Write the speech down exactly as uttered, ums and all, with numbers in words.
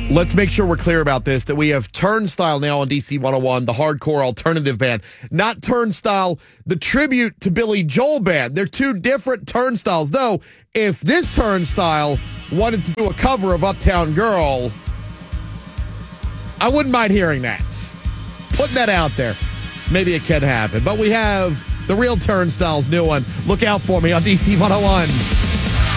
Let's make sure we're clear about this, that we have Turnstile now on D C one oh one, the hardcore alternative band. Not Turnstile, the tribute to Billy Joel band. They're two different Turnstiles. Though, if this Turnstile wanted to do a cover of Uptown Girl, I wouldn't mind hearing that. Putting that out there. Maybe it can happen. But we have the real Turnstiles new one. Look out for me on D C one oh one.